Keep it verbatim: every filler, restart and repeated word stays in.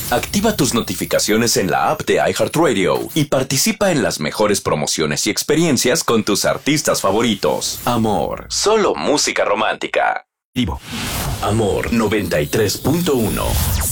Activa tus notificaciones en la app de iHeartRadio y participa en las mejores promociones y experiencias con tus artistas favoritos. Amor, solo música romántica. Amor noventa y tres punto uno.